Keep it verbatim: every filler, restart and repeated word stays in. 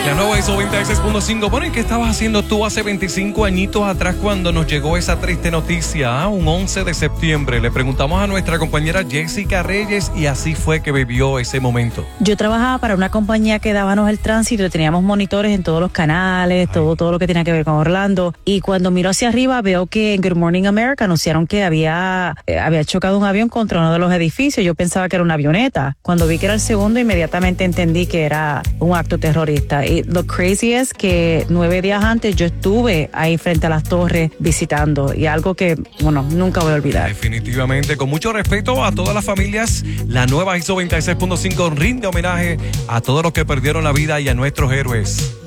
La nueva I S O noventa y seis punto cinco. Bueno, ¿y qué estabas haciendo tú hace veinticinco añitos atrás cuando nos llegó esa triste noticia? ¿Ah? Un once de septiembre. Le preguntamos a nuestra compañera Jessica Reyes y así fue que vivió ese momento. Yo trabajaba para una compañía que dábamos el tránsito y teníamos monitores en todos los canales, todo, todo lo que tenía que ver con Orlando. Y cuando miro hacia arriba veo que en Good Morning America anunciaron que había, eh, había chocado un avión contra uno de los edificios. Yo pensaba que era una avioneta. Cuando vi que era el segundo, inmediatamente entendí que era un acto terrorista. Y lo crazy es que nueve días antes yo estuve ahí frente a las torres visitando y algo que, bueno, nunca voy a olvidar. Definitivamente, con mucho respeto a todas las familias, la nueva I S O noventa y seis punto cinco rinde homenaje a todos los que perdieron la vida y a nuestros héroes.